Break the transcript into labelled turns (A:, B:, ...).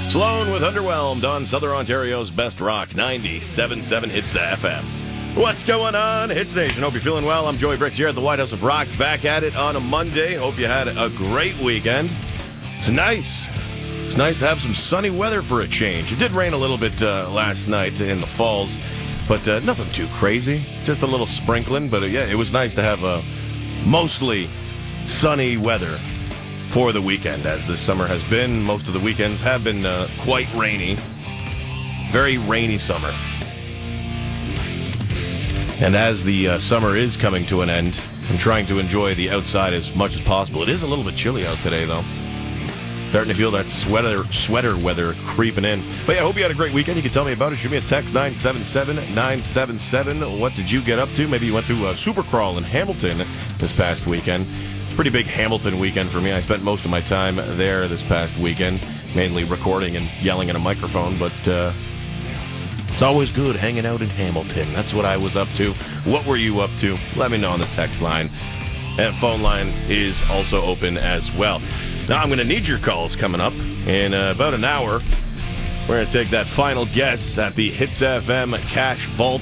A: Sloan with Underwhelmed on Southern Ontario's Best Rock, 97.7 Hits FM. What's going on, Hits Nation? Hope you're feeling well. I'm Joey Bricks here at the White House of Rock, back at it on a Monday. Hope you had a great weekend. It's nice. It's nice to have some sunny weather for a change. It did rain a little bit last night in the Falls, but nothing too crazy. Just a little sprinkling, but yeah, it was nice to have mostly sunny weather for the weekend, as this summer has been. Most of the weekends have been quite rainy. Very rainy summer. And as the summer is coming to an end, I'm trying to enjoy the outside as much as possible. It is a little bit chilly out today, though. Starting to feel that sweater weather creeping in. But yeah, I hope you had a great weekend. You can tell me about it. Shoot me a text, 977-977. What did you get up to? Maybe you went to Supercrawl in Hamilton this past weekend. Pretty big Hamilton weekend for me. I spent most of my time there this past weekend, mainly recording and yelling at a microphone, but it's always good hanging out in Hamilton. That's what I was up to. What were you up to? Let me know on the text line. And phone line is also open as well. Now, I'm going to need your calls coming up in about an hour. We're going to take that final guess at the Hits FM Cash Vault